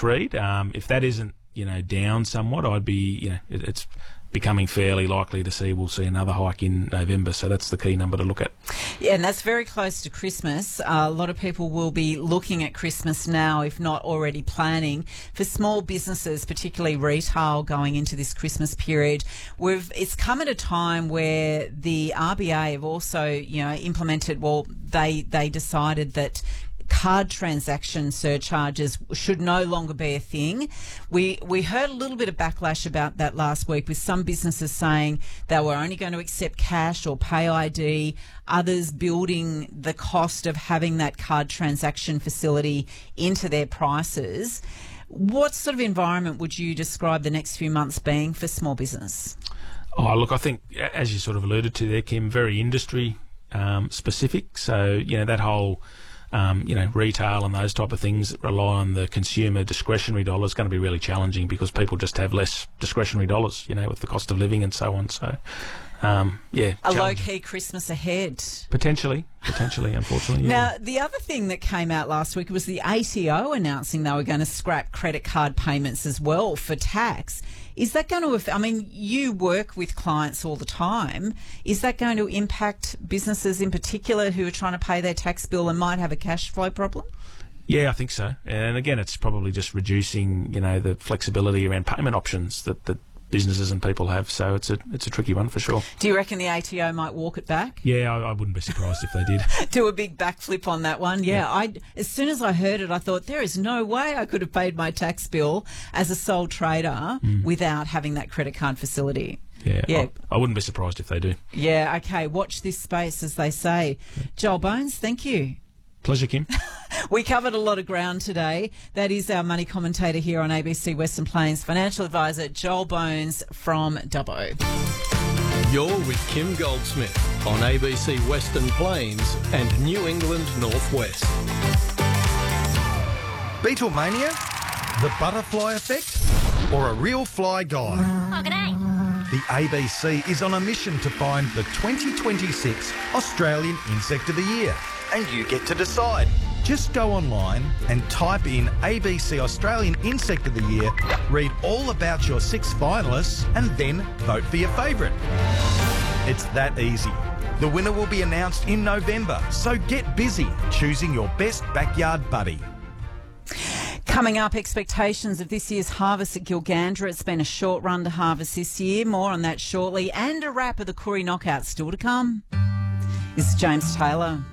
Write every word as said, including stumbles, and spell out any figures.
mixed read. Um, if that isn't, you know, down somewhat, I'd be, you know, it, it's becoming fairly likely to see we'll see another hike in November. So that's the key number to look at. Yeah, and that's very close to Christmas. Uh, a lot of people will be looking at Christmas now, if not already planning. For small businesses, particularly retail, going into this Christmas period, we've it's come at a time where the R B A have also, you know, implemented, well, they, they decided that card transaction surcharges should no longer be a thing. We we heard a little bit of backlash about that last week, with some businesses saying they were only going to accept cash or pay I D, others building the cost of having that card transaction facility into their prices. What sort of environment would you describe the next few months being for small business? Oh, look, I think, as you sort of alluded to there, Kim, very industry um, specific. So, you know, that whole Um, you know, retail and those type of things that rely on the consumer discretionary dollar is going to be really challenging, because people just have less discretionary dollars, you know, with the cost of living and so on. So, um, yeah. A low-key Christmas ahead. Potentially, potentially, unfortunately. Yeah. Now, the other thing that came out last week was the A T O announcing they were going to scrap credit card payments as well for tax. Is that going to, I mean, you work with clients all the time. Is that going to impact businesses in particular who are trying to pay their tax bill and might have a cash flow problem? Yeah, I think so. And again, it's probably just reducing, you know, the flexibility around payment options that, that businesses and people have. So it's a it's a tricky one for sure. Do you reckon the A T O might walk it back? Yeah, I, I wouldn't be surprised if they did. Do a big backflip on that one. Yeah, yeah. I as soon as I heard it, I thought there is no way I could have paid my tax bill as a sole trader mm. without having that credit card facility. Yeah, yeah. I, I wouldn't be surprised if they do. Yeah, okay. Watch this space, as they say. Yeah. Joel Bones, thank you. Pleasure, Kim. We covered a lot of ground today. That is our money commentator here on A B C Western Plains, financial advisor Joel Bones from Dubbo. You're with Kim Goldsmith on A B C Western Plains and New England Northwest. Beatlemania? The butterfly effect? Or a real fly guy? Oh, g'day. The A B C is on a mission to find the twenty twenty-six Australian Insect of the Year. And you get to decide. Just go online and type in A B C Australian Insect of the Year, read all about your six finalists, and then vote for your favourite. It's that easy. The winner will be announced in November, so get busy choosing your best backyard buddy. Coming up, expectations of this year's harvest at Gilgandra. It's been a short run to harvest this year. More on that shortly. And a wrap of the Koori Knockout still to come. This is James Taylor.